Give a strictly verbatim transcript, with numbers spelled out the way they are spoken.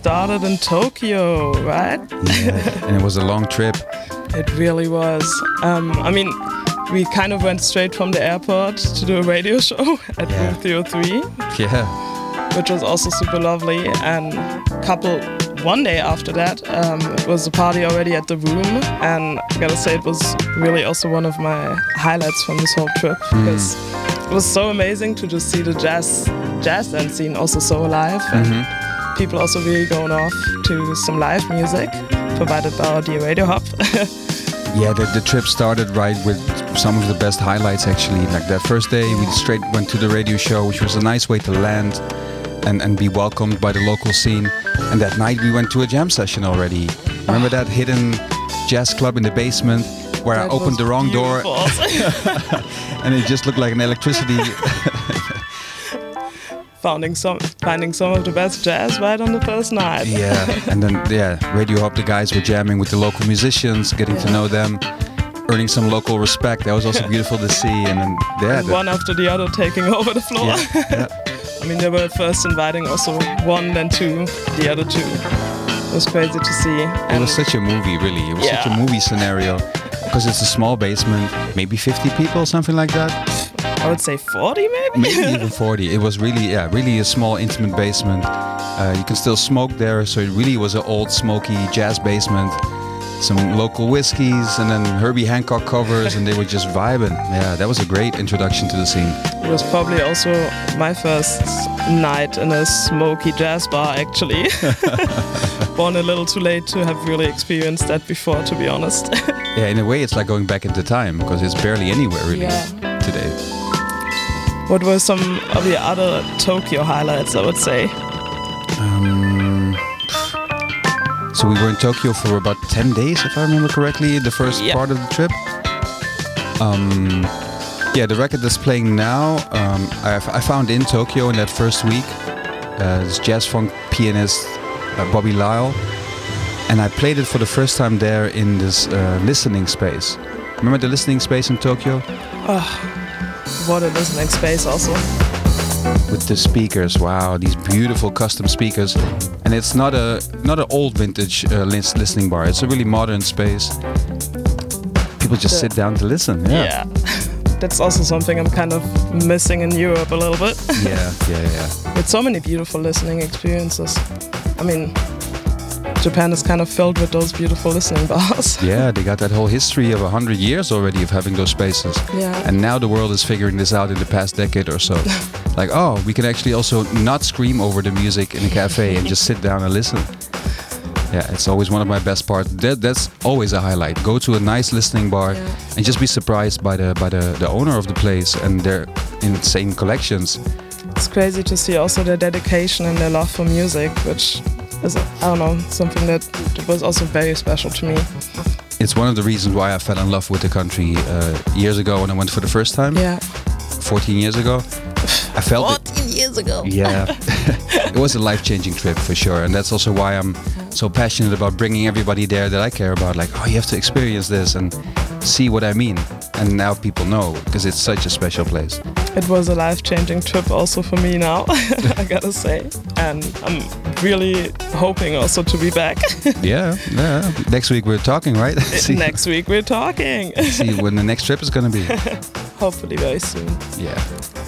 started in Tokyo, right? Yeah, and it was a long trip. It really was. Um, I mean, we kind of went straight from the airport to do a radio show at Yeah. Room three oh three, Yeah. which was also super lovely. And couple one day after that, um, it was a party already at the Room, and I gotta say it was really also one of my highlights from this whole trip because it was so amazing to just see the jazz jazz dance scene also so alive, and Mm-hmm. people also really going off to some live music provided by the Radio Hub. Yeah, the, the trip started right with some of the best highlights actually. Like that first day we straight went to the radio show, which was a nice way to land and, and be welcomed by the local scene. And that night we went to a jam session already. Remember that hidden jazz club in the basement where That I opened was the wrong beautiful. door and it just looked like an electricity. Finding some, finding some of the best jazz right on the first night. Yeah, and then yeah, Radio Hub, the guys were jamming with the local musicians, getting to know them, earning some local respect. That was also beautiful to see. And then yeah, And the- one after the other taking over the floor. yeah, yeah. I mean, they were at first inviting also one, then two, the other two. It was crazy to see. It And was such a movie, really. It was such a Yeah. movie scenario because it's a small basement, maybe fifty people, something like that. I would say forty maybe? Maybe even forty. It was really, yeah, really a small, intimate basement. Uh, you can still smoke there, so it really was an old, smoky jazz basement. Some local whiskeys and then Herbie Hancock covers, and they were just vibing. Yeah, that was a great introduction to the scene. It was probably also my first night in a smoky jazz bar, actually. Born a little too late to have really experienced that before, to be honest. Yeah, in a way, it's like going back into time because it's barely anywhere really Yeah. today. What were some of your other Tokyo highlights, I would say? Um, so we were in Tokyo for about ten days, if I remember correctly, the first Yeah. part of the trip. Um, yeah, the record that's playing now, um, I, I found in Tokyo in that first week. Uh, this jazz funk pianist, uh, Bobby Lyle. And I played it for the first time there in this uh, listening space. Remember the listening space in Tokyo? What a listening space also. With the speakers, wow, these beautiful custom speakers, and it's not a not an old vintage uh, lis- listening bar. It's a really modern space. People just The- sit down to listen. Yeah, Yeah. That's also something I'm kind of missing in Europe a little bit. yeah, yeah, yeah. With so many beautiful listening experiences. I mean, Japan is kind of filled with those beautiful listening bars. Yeah, they got that whole history of a hundred years already of having those spaces. Yeah. And now the world is figuring this out in the past decade or so. Like, oh, we can actually also not scream over the music in a cafe and just sit down and listen. Yeah, it's always one of my best parts. That that's always a highlight. Go to a nice listening bar Yeah. and just be surprised by the by the, the owner of the place and their insane collections. It's crazy to see also their dedication and their love for music, which is, I don't know, something that was also very special to me. It's one of the reasons why I fell in love with the country uh, years ago when I went for the first time, Yeah. fourteen years ago. I felt it. fourteen years ago. Yeah, it was a life-changing trip for sure, and that's also why I'm so passionate about bringing everybody there that I care about. Like, oh, you have to experience this and see what I mean. And now people know because it's such a special place. It was a life-changing trip also for me now, I gotta say. And I'm really hoping also to be back. Yeah, yeah. Next week we're talking, right? see, Next week we're talking. see when the next trip is gonna be. Hopefully very soon. Yeah.